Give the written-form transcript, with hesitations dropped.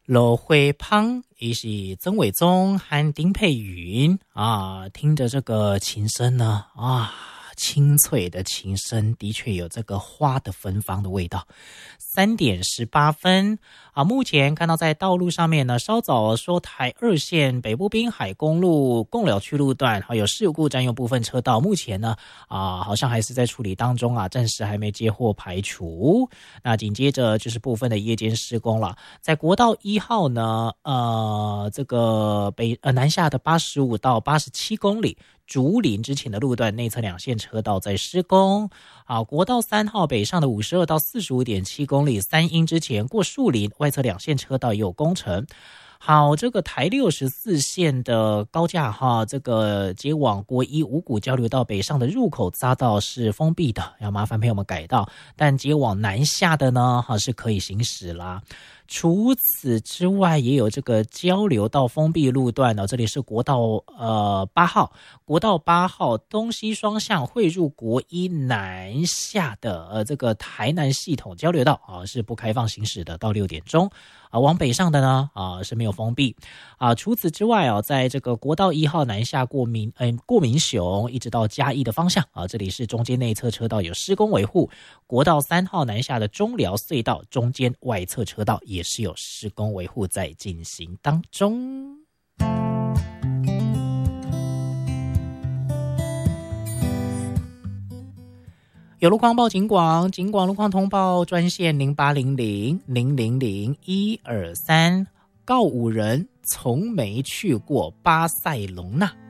罗慧芳也是曾伟宗和丁佩云啊，听着这个琴声呢啊，清脆的琴声的确有这个花的芬芳的味道。3点18分啊，目前看到在道路上面呢，稍早说台2线北部滨海公路贡寮区路段还有事故占用部分车道，目前呢好像还是在处理当中啊，暂时还没接获排除。那紧接着就是部分的夜间施工了，在国道1号呢，这个南下的85到87公里。竹林之前的路段内侧2线车道在施工啊，国道3号北上的52到45.7公里3英之前过树林外侧2线车道也有工程。好，这个台64线的高架哈，这个接往国一五股交流道北上的入口匝道是封闭的，要麻烦朋友们改道，但接往南下的呢是可以行驶啦。除此之外，也有这个交流道封闭路段呢，这里是国道8号，国道8号东西双向汇入国一南下的这个台南系统交流道啊是不开放行驶的，到6点钟啊，往北上的呢是没有封闭啊。除此之外啊，在这个国道1号南下过民雄一直到嘉义的方向啊，这里是中间内侧车道有施工维护，国道3号南下的中寮隧道中间外侧车道也是有施工维护在进行当中。有路况报警广路况通报专线0800000123，告五人从没去过巴塞隆纳。